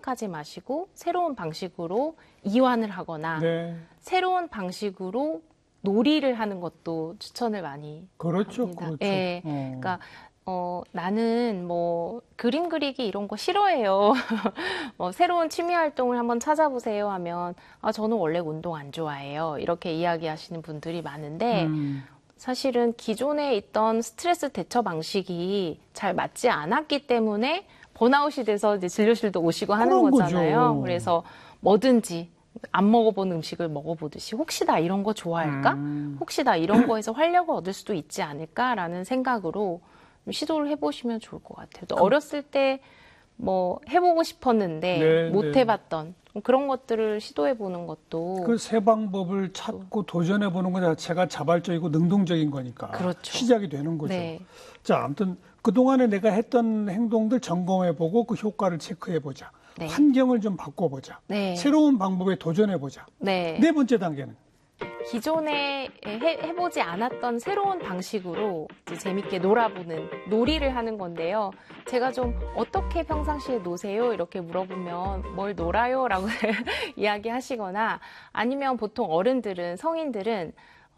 생각하지 마시고 새로운 방식으로 이완을 하거나 네. 새로운 방식으로 놀이를 하는 것도 추천을 많이 그렇죠, 합니다. 그렇죠. 예, 그러니까 나는 뭐 그림 그리기 이런 거 싫어해요. 새로운 취미 활동을 한번 찾아보세요 하면 저는 원래 운동 안 좋아해요. 이렇게 이야기하시는 분들이 많은데 사실은 기존에 있던 스트레스 대처 방식이 잘 맞지 않았기 때문에 번아웃이 돼서 이제 진료실도 오시고 하는 거잖아요. 거죠. 그래서 뭐든지 안 먹어본 음식을 먹어보듯이 혹시 나 이런 거 좋아할까? 혹시 나 이런 거에서 활력을 얻을 수도 있지 않을까라는 생각으로 시도를 해보시면 좋을 것 같아요. 또 어렸을 때 뭐 해보고 싶었는데 네, 못 네. 해봤던 그런 것들을 시도해보는 것도 그 새 방법을 찾고 도전해보는 것 자체가 자발적이고 능동적인 거니까 그렇죠. 시작이 되는 거죠. 네. 자, 아무튼 그동안에 내가 했던 행동들 점검해보고 그 효과를 체크해보자. 네. 환경을 좀 바꿔보자. 네. 새로운 방법에 도전해보자. 네. 네 번째 단계는? 기존에 해보지 않았던 새로운 방식으로 이제 재밌게 놀아보는 놀이를 하는 건데요. 제가 좀 어떻게 평상시에 노세요? 이렇게 물어보면 뭘 놀아요? 라고 이야기하시거나 아니면 보통 어른들은, 성인들은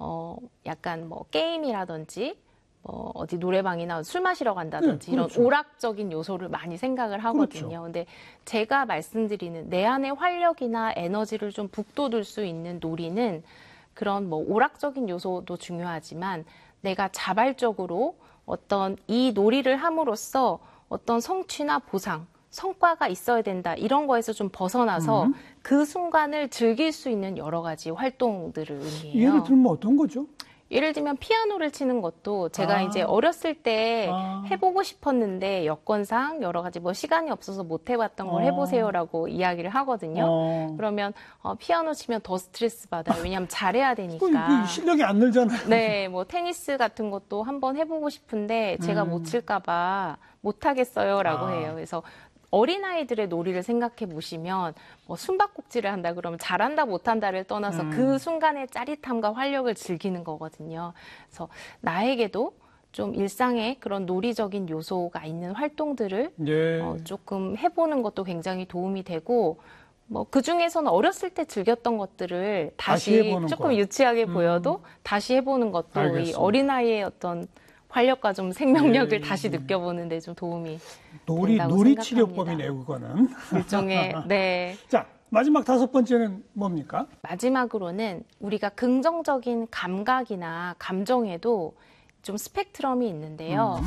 약간 뭐 게임이라든지 뭐 어디 노래방이나 술 마시러 간다든지 네, 그렇죠. 이런 오락적인 요소를 많이 생각을 하거든요. 그렇죠. 근데 제가 말씀드리는 내 안의 활력이나 에너지를 좀 북돋을 수 있는 놀이는 그런 뭐 오락적인 요소도 중요하지만 내가 자발적으로 어떤 이 놀이를 함으로써 어떤 성취나 보상, 성과가 있어야 된다 이런 거에서 좀 벗어나서 그 순간을 즐길 수 있는 여러 가지 활동들을 의미해요. 예를 들면 어떤 거죠? 예를 들면 피아노를 치는 것도 제가 이제 어렸을 때 해보고 싶었는데 여건상 여러 가지 뭐 시간이 없어서 못 해봤던 걸 해보세요라고 이야기를 하거든요. 그러면 피아노 치면 더 스트레스 받아요. 왜냐하면 잘해야 되니까. 그 실력이 안 늘잖아요. 네, 뭐 테니스 같은 것도 한번 해보고 싶은데 제가 못 칠까봐 못 하겠어요라고 해요. 그래서 어린아이들의 놀이를 생각해 보시면 뭐 숨바꼭질을 한다 그러면 잘한다 못한다를 떠나서 그 순간의 짜릿함과 활력을 즐기는 거거든요. 그래서 나에게도 좀 일상에 그런 놀이적인 요소가 있는 활동들을 예. 조금 해보는 것도 굉장히 도움이 되고 뭐 그중에서는 어렸을 때 즐겼던 것들을 다시 해보는 조금 거. 유치하게 보여도 다시 해보는 것도 이 알겠습니다. 어린아이의 어떤 활력과 좀 생명력을 예, 다시 느껴보는데 좀 도움이 놀이 된다고 치료법이네요, 그거는. 일종의 네. 자, 마지막 다섯 번째는 뭡니까? 마지막으로는 우리가 긍정적인 감각이나 감정에도 좀 스펙트럼이 있는데요.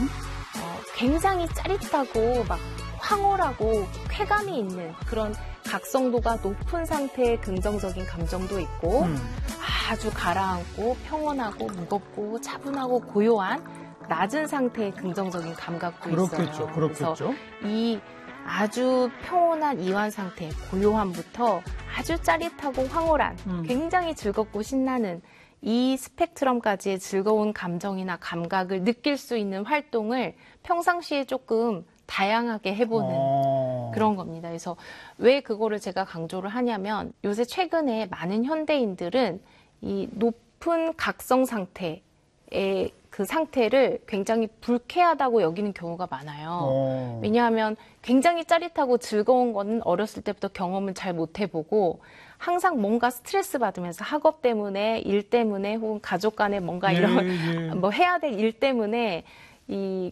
굉장히 짜릿하고 막 황홀하고 쾌감이 있는 그런 각성도가 높은 상태의 긍정적인 감정도 있고 아주 가라앉고 평온하고 무겁고 차분하고 고요한 낮은 상태의 긍정적인 감각도 그렇겠죠, 있어요. 그렇겠죠. 그래서 이 아주 평온한 이완 상태, 고요함부터 아주 짜릿하고 황홀한 굉장히 즐겁고 신나는 이 스펙트럼까지의 즐거운 감정이나 감각을 느낄 수 있는 활동을 평상시에 조금 다양하게 해보는 그런 겁니다. 그래서 왜 그거를 제가 강조를 하냐면 요새 최근에 많은 현대인들은 이 높은 각성 상태의 그 상태를 굉장히 불쾌하다고 여기는 경우가 많아요. 왜냐하면 굉장히 짜릿하고 즐거운 거는 어렸을 때부터 경험을 잘 못 해보고 항상 뭔가 스트레스 받으면서 학업 때문에 일 때문에 혹은 가족 간에 뭔가 이런 뭐 해야 될 일 때문에 이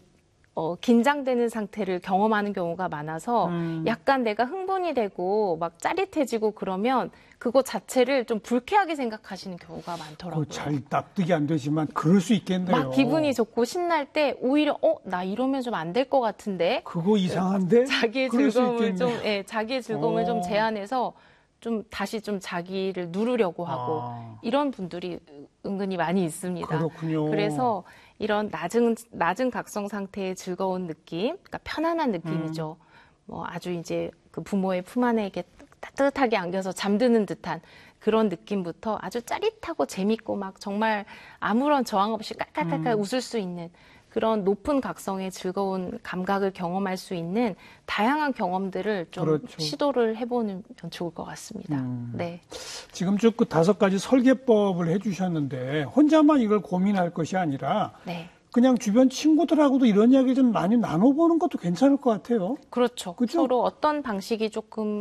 긴장되는 상태를 경험하는 경우가 많아서 약간 내가 흥분이 되고 막 짜릿해지고 그러면 그거 자체를 좀 불쾌하게 생각하시는 경우가 많더라고요. 잘 납득이 안 되지만 그럴 수 있겠네요. 막 기분이 좋고 신날 때 오히려 나 이러면 좀 안 될 것 같은데 그거 이상한데? 자기의 즐거움을 좀 자기의 즐거움을 좀 제한해서 좀 다시 좀 자기를 누르려고 하고 이런 분들이 은근히 많이 있습니다. 그렇군요. 그래서 이런 낮은 각성 상태의 즐거운 느낌, 그러니까 편안한 느낌이죠. 뭐 아주 이제 그 부모의 품 안에 이렇게 따뜻하게 안겨서 잠드는 듯한 그런 느낌부터 아주 짜릿하고 재밌고 막 정말 아무런 저항 없이 깔깔깔깔 웃을 수 있는 그런 높은 각성의 즐거운 감각을 경험할 수 있는 다양한 경험들을 좀 시도를 해보면 좋을 것 같습니다. 네. 지금 쭉 그 5가지 설계법을 해주셨는데 혼자만 이걸 고민할 것이 아니라 그냥 주변 친구들하고도 이런 이야기 좀 많이 나눠보는 것도 괜찮을 것 같아요. 그렇죠. 그죠? 서로 어떤 방식이 조금